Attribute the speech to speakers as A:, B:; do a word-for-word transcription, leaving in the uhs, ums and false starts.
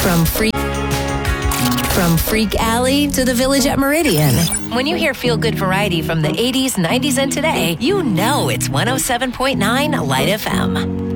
A: From Freak, from Freak Alley to the Village at Meridian. When you hear feel-good variety from the eighties, nineties, and today, you know it's one oh seven point nine Light F M.